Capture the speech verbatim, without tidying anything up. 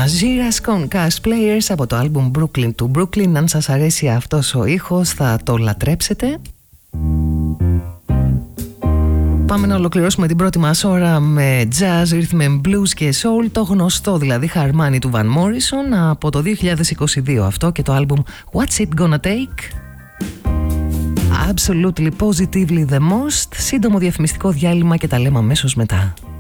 Aziras Concast Players από το άλμπουμ Brooklyn to Brooklyn. Αν σας αρέσει αυτός ο ήχος θα το λατρέψετε. Πάμε να ολοκληρώσουμε την πρώτη μας ώρα με jazz, rhythm and blues και soul, το γνωστό δηλαδή χαρμάνι του Van Morrison από το δύο χιλιάδες είκοσι δύο αυτό και το άλμπουμ What's It Gonna Take. Absolutely Positively The Most. Σύντομο διαφημιστικό διάλειμμα και τα λέμε αμέσως μετά.